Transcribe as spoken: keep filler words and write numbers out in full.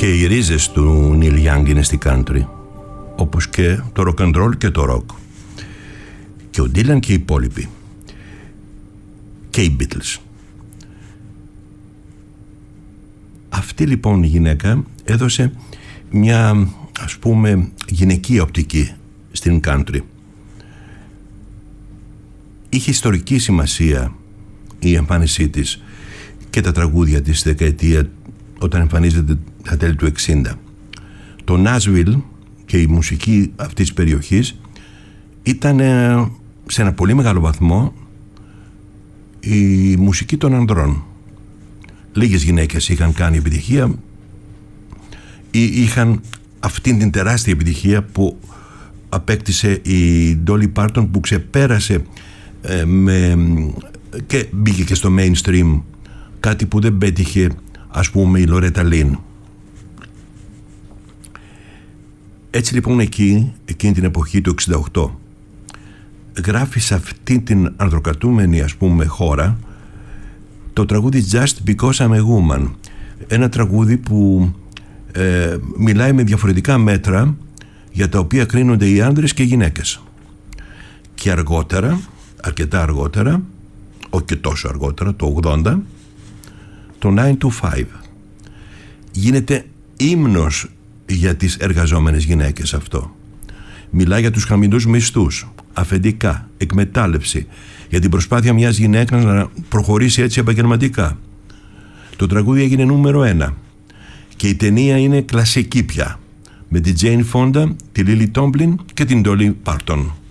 Και οι ρίζες του Νίλ Γιάνγκ είναι στη country, όπως και το rock and roll και το rock. Και ο Ντίλαν και οι υπόλοιποι. Και οι Beatles. Αυτή λοιπόν η γυναίκα έδωσε μια, ας πούμε, γυναικεία οπτική στην country. Είχε ιστορική σημασία η εμφάνισή της και τα τραγούδια της στη δεκαετία όταν εμφανίζεται τα τέλη του εξήντα. Το Nashville και η μουσική αυτής της περιοχής ήταν σε ένα πολύ μεγάλο βαθμό η μουσική των ανδρών. Λίγες γυναίκες είχαν κάνει επιτυχία ή είχαν αυτήν την τεράστια επιτυχία που απέκτησε η Dolly Parton, που ξεπέρασε ε, με, και μπήκε και στο mainstream, κάτι που δεν πέτυχε ας πούμε η Λορέτα Λίν. Έτσι λοιπόν εκεί, εκείνη την εποχή του εξήντα οκτώ, γράφει σε αυτή την ανδροκρατούμενη ας πούμε χώρα το τραγούδι Just Because I'm a Woman, ένα τραγούδι που ε, μιλάει με διαφορετικά μέτρα για τα οποία κρίνονται οι άντρες και οι γυναίκες. Και αργότερα, αρκετά αργότερα, όχι και τόσο αργότερα, το ογδόντα, το nine to five γίνεται ύμνος για τις εργαζόμενες γυναίκες αυτό. Μιλάει για τους χαμηλούς μισθούς, αφεντικά, εκμετάλλευση, για την προσπάθεια μιας γυναίκας να προχωρήσει έτσι επαγγελματικά. Το τραγούδι έγινε νούμερο ένα και η ταινία είναι κλασική πια, με την Jane Fonda, τη Lily Tomlin και την Dolly Parton.